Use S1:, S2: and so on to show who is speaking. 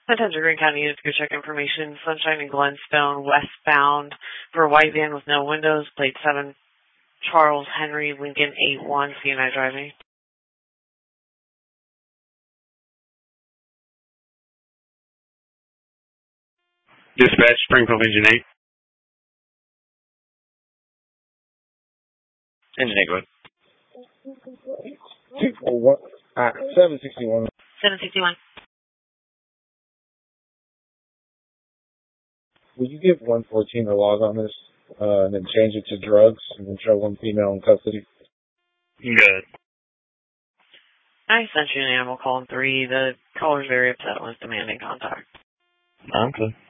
S1: Attention Green County units, go check information. Sunshine and Glenstone, westbound, for a white van with no windows, plate 7, Charles Henry, Lincoln 81, CNI driving.
S2: Dispatch, Springfield Engine 8. Engine 8, go ahead.
S3: 761.
S1: 761.
S3: Will you give 114 a log on this, and then change it to drugs, and then show one female in custody?
S2: Good.
S1: I sent you an animal call in 3. The caller's very upset and was demanding contact.
S2: Okay.